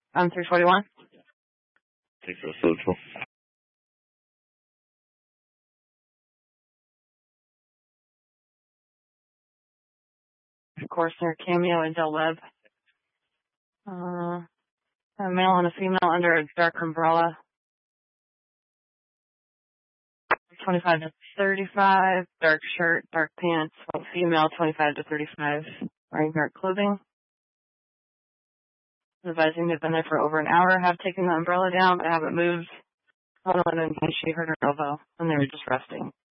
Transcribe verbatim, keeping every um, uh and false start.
I'm three forty-one. Take the social. Of course, they're Cameo and Del Webb. Uh, a male and a female under a dark umbrella. twenty-five to thirty-five, dark shirt, dark pants. Female, twenty-five to thirty-five, wearing dark clothing. Advising they've been there for over an hour, have taken the umbrella down, but haven't moved. One woman, she hurt her elbow, and they were just resting.